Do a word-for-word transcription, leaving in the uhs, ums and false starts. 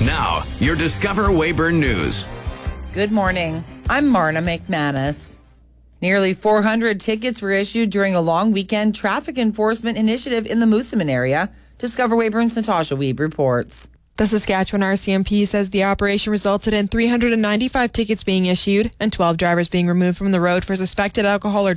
Now, your Discover Weyburn News. Good morning. I'm Marna McManus. Nearly four hundred tickets were issued during a long weekend traffic enforcement initiative in the Moosomin area. Discover Weyburn's Natasha Weeb reports. The Saskatchewan R C M P says the operation resulted in three hundred ninety-five tickets being issued and twelve drivers being removed from the road for suspected alcohol or